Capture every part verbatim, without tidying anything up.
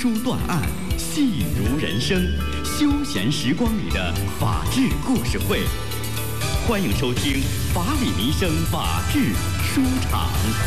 书断案，戏如人生，休闲时光里的法治故事会。欢迎收听法理民生法治书场。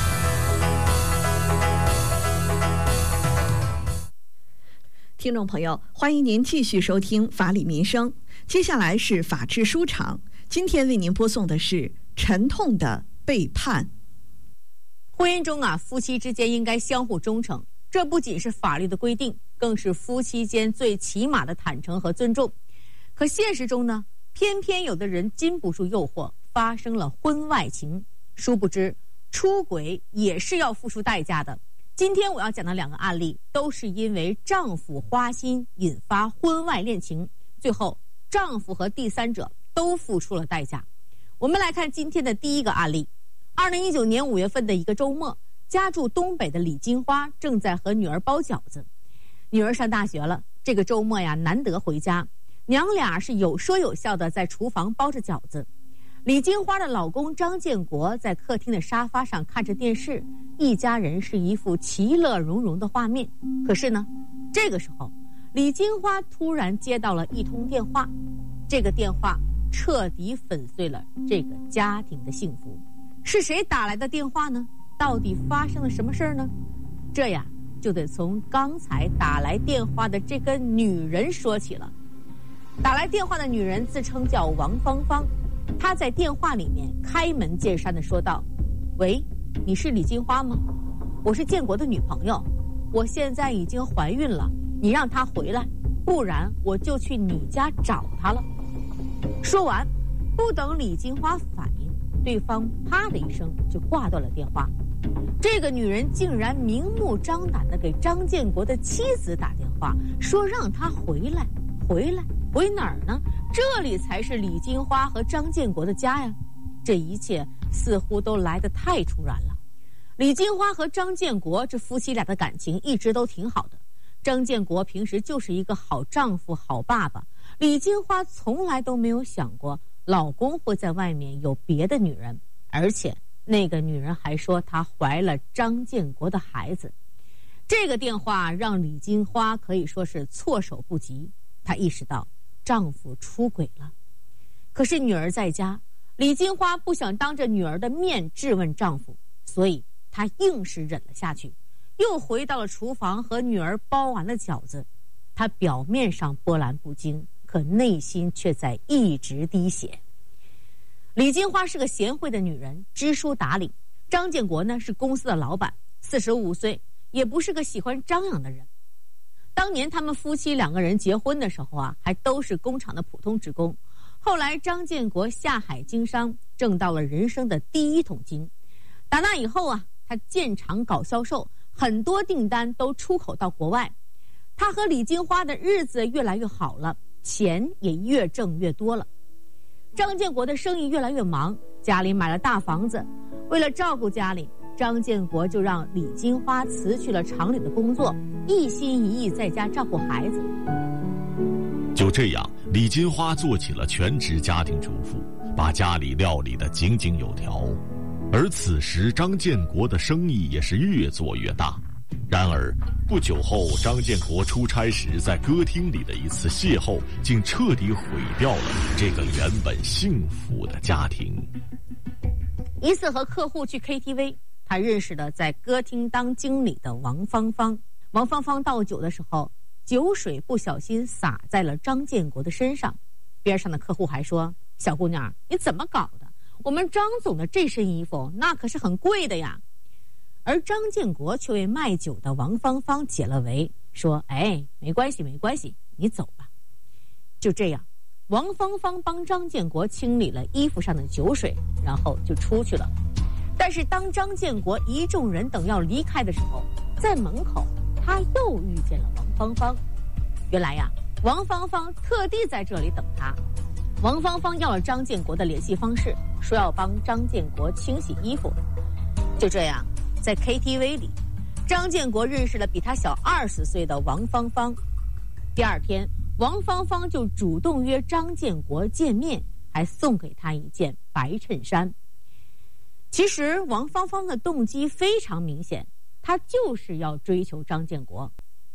听众朋友，欢迎您继续收听法理民生。接下来是法治书场，今天为您播送的是沉痛的背叛。 婚姻中啊，夫妻之间应该相互忠诚，这不仅是法律的规定，更是夫妻间最起码的坦诚和尊重。可现实中呢，偏偏有的人禁不住诱惑，发生了婚外情。殊不知，出轨也是要付出代价的。今天我要讲的两个案例，都是因为丈夫花心引发婚外恋情，最后丈夫和第三者都付出了代价。我们来看今天的第一个案例。二零一九年五月份的一个周末，家住东北的李金花正在和女儿包饺子。女儿上大学了，这个周末呀难得回家，娘俩是有说有笑的在厨房包着饺子。李金花的老公张建国在客厅的沙发上看着电视，一家人是一副其乐融融的画面。可是呢，这个时候李金花突然接到了一通电话，这个电话彻底粉碎了这个家庭的幸福。是谁打来的电话呢？到底发生了什么事儿呢？这呀就得从刚才打来电话的这个女人说起了。打来电话的女人自称叫王芳芳，她在电话里面开门见山地说道：喂，你是李金花吗？我是建国的女朋友，我现在已经怀孕了，你让她回来，不然我就去你家找她了。说完，不等李金花反应，对方啪的一声就挂断了电话。这个女人竟然明目张胆地给张建国的妻子打电话，说让他回来。回来回哪儿呢？这里才是李金花和张建国的家呀！这一切似乎都来得太突然了。李金花和张建国这夫妻俩的感情一直都挺好的，张建国平时就是一个好丈夫好爸爸，李金花从来都没有想过老公会在外面有别的女人，而且那个女人还说她怀了张建国的孩子。这个电话让李金花可以说是措手不及，她意识到丈夫出轨了。可是女儿在家，李金花不想当着女儿的面质问丈夫，所以她硬是忍了下去，又回到了厨房和女儿包完了饺子。她表面上波澜不惊，可内心却在一直滴血。李金花是个贤惠的女人，知书达理。张建国呢是公司的老板，四十五岁，也不是个喜欢张扬的人。当年他们夫妻两个人结婚的时候啊，还都是工厂的普通职工。后来张建国下海经商，挣到了人生的第一桶金。打那以后啊，他建厂搞销售，很多订单都出口到国外。他和李金花的日子越来越好了，钱也越挣越多了。张建国的生意越来越忙，家里买了大房子。为了照顾家里，张建国就让李金花辞去了厂里的工作，一心一意在家照顾孩子。 就这样，李金花做起了全职家庭主妇，把家里料理得井井有条。而此时张建国的生意也是越做越大。然而不久后，张建国出差时在歌厅里的一次邂逅，竟彻底毁掉了这个原本幸福的家庭。 一次和客户去 K T V， 他认识了在歌厅当经理的王芳芳。王芳芳倒酒的时候，酒水不小心洒在了张建国的身上。边上的客户还说：小姑娘，你怎么搞的？我们张总的这身衣服那可是很贵的呀。而张建国却为卖酒的王芳芳解了围，说：哎，没关系没关系，你走吧。就这样，王芳芳帮张建国清理了衣服上的酒水，然后就出去了。但是当张建国一众人等要离开的时候，在门口他又遇见了王芳芳。原来呀，王芳芳特地在这里等他。王芳芳要了张建国的联系方式，说要帮张建国清洗衣服。就这样，在 K T V 里，张建国认识了比他小二十岁的王芳芳。第二天，王芳芳就主动约张建国见面，还送给他一件白衬衫。其实王芳芳的动机非常明显，她就是要追求张建国。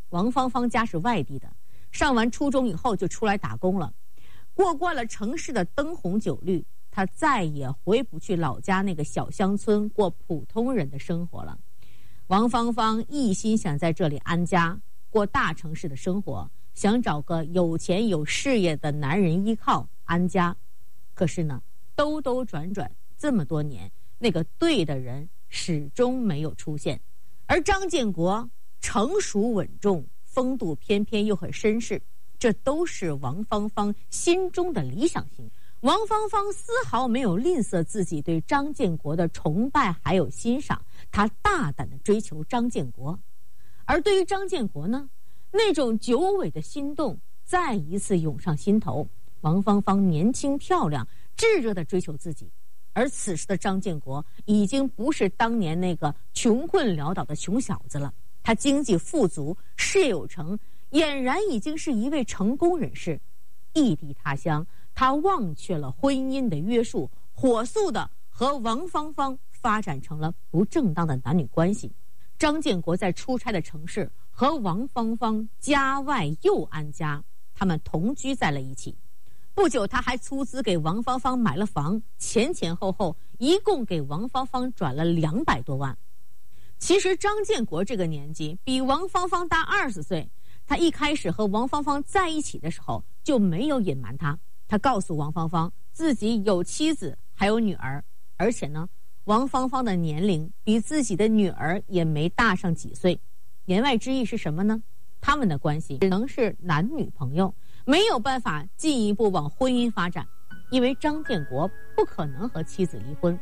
王芳芳家是外地的，上完初中以后就出来打工了，过惯了城市的灯红酒绿，她再也回不去老家那个小乡村过普通人的生活了。王芳芳一心想在这里安家，过大城市的生活，想找个有钱有事业的男人依靠安家。可是呢，兜兜转转这么多年，那个对的人始终没有出现。而张建国成熟稳重，风度翩翩又很绅士，这都是王芳芳心中的理想型。王芳芳丝毫没有吝啬自己对张建国的崇拜还有欣赏，她大胆地追求张建国。而对于张建国呢，那种久违的心动再一次涌上心头。王芳芳年轻漂亮，炙热地追求自己，而此时的张建国已经不是当年那个穷困潦倒的穷小子了，他经济富足，事业有成，俨然已经是一位成功人士。异地他乡，他忘却了婚姻的约束，火速的和王芳芳发展成了不正当的男女关系。张建国在出差的城市和王芳芳家外又安家，他们同居在了一起。不久，他还出资给王芳芳买了房，前前后后一共给王芳芳转了两百多万。其实张建国这个年纪比王芳芳大二十岁，他一开始和王芳芳在一起的时候就没有隐瞒他，他告诉王芳芳自己有妻子还有女儿，而且呢，王芳芳的年龄比自己的女儿也没大上几岁。言外之意是什么呢？他们的关系只能是男女朋友，没有办法进一步往婚姻发展，因为张建国不可能和妻子离婚。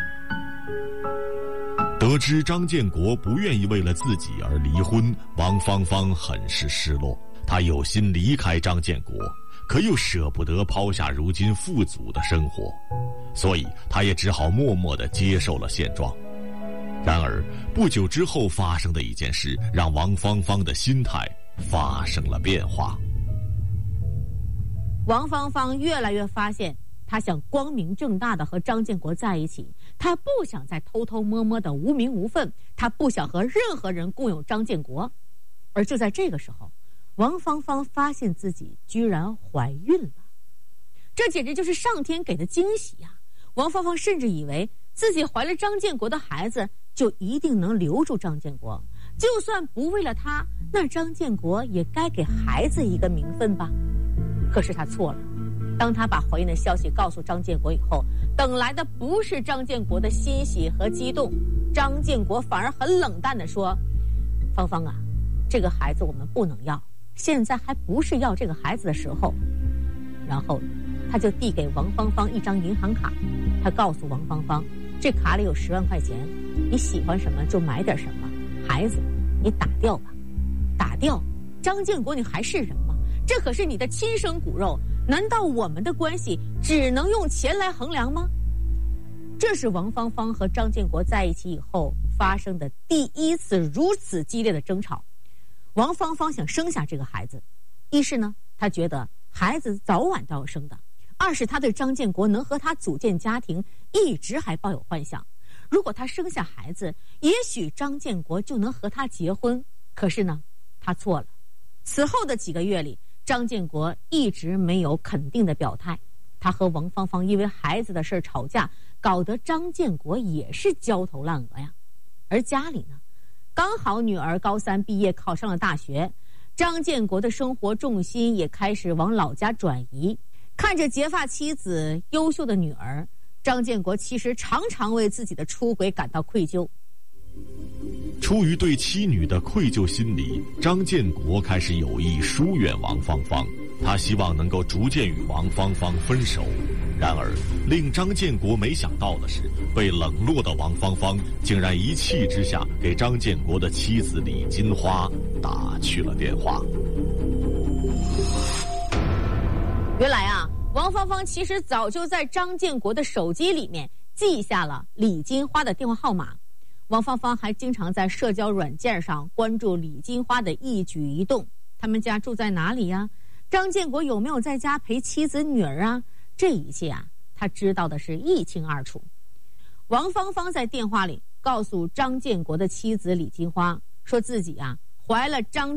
得知张建国不愿意为了自己而离婚，王芳芳很是失落。她有心离开张建国，可又舍不得抛下如今富足的生活，所以她也只好默默地接受了现状。然而不久之后发生的一件事，让王芳芳的心态发生了变化。 王芳芳越来越发现，她想光明正大的和张建国在一起，她不想再偷偷摸摸的无名无分，她不想和任何人共有张建国。而就在这个时候，王芳芳发现自己居然怀孕了，这简直就是上天给的惊喜呀！王芳芳甚至以为自己怀了张建国的孩子就一定能留住张建国，就算不为了他，那张建国也该给孩子一个名分吧。可是他错了，当他把怀孕的消息告诉张建国以后，等来的不是张建国的欣喜和激动，张建国反而很冷淡地说：芳芳啊，这个孩子我们不能要，现在还不是要这个孩子的时候。然后他就递给王芳芳一张银行卡，他告诉王芳芳，这卡里有十万块钱，你喜欢什么就买点什么，孩子你打掉吧。打掉？张建国你还是人吗？这可是你的亲生骨肉，难道我们的关系只能用钱来衡量吗？这是王芳芳和张建国在一起以后发生的第一次如此激烈的争吵。王芳芳想生下这个孩子，一是呢，她觉得孩子早晚都要生的；二是她对张建国能和她组建家庭一直还抱有幻想。如果她生下孩子，也许张建国就能和她结婚。可是呢，她错了。此后的几个月里，张建国一直没有肯定的表态。他和王芳芳因为孩子的事吵架，搞得张建国也是焦头烂额呀。而家里呢，刚好女儿高三毕业考上了大学，张建国的生活重心也开始往老家转移。看着结发妻子、优秀的女儿，张建国其实常常为自己的出轨感到愧疚。 出于对妻女的愧疚心理，张建国开始有意疏远王芳芳，他希望能够逐渐与王芳芳分手。然而令张建国没想到的是，被冷落的王芳芳竟然一气之下给张建国的妻子李金花打去了电话。 原来啊，王芳芳其实早就在张建国的手机里面记下了李金花的电话号码。王芳芳还经常在社交软件上关注李金花的一举一动，他们家住在哪里呀？张建国有没有在家陪妻子女儿啊？这一切啊，他知道的是一清二楚。王芳芳在电话里告诉张建国的妻子李金花，说自己啊怀了张